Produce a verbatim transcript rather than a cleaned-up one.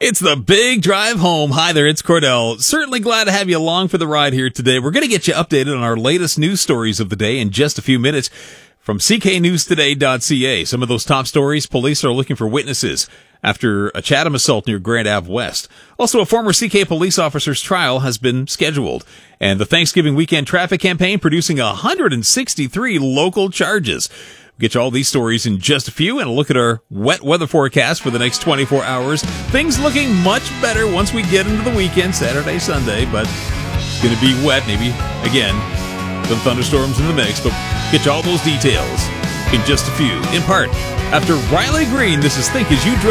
It's the big drive home. Hi there, it's Cordell. Certainly glad to have you along for the ride here today. We're going to get you updated on our latest news stories of the day in just a few minutes from c k news today dot c a. Some of those top stories: police are looking for witnesses after a Chatham assault near Grand Ave West. Also, a former C K police officer's trial has been scheduled. And the Thanksgiving weekend traffic campaign producing one hundred sixty-three local charges. We'll get you all these stories in just a few, and a look at our wet weather forecast for the next twenty-four hours. Things looking much better once we get into the weekend, Saturday, Sunday, but it's going to be wet, maybe, again, some thunderstorms in the mix, but get you all those details in just a few. In part, after Riley Green, this is Think As You Drive.